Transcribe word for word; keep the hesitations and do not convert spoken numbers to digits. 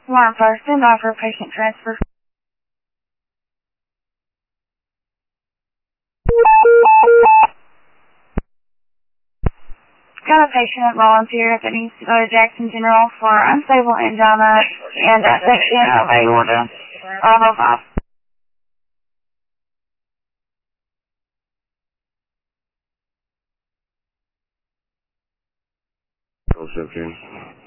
Line four, stand by for patient transfer. Got a patient volunteer that needs to go to Jackson General for unstable angina and dissection. Okay, you want to? Level five. Oh, seventeen.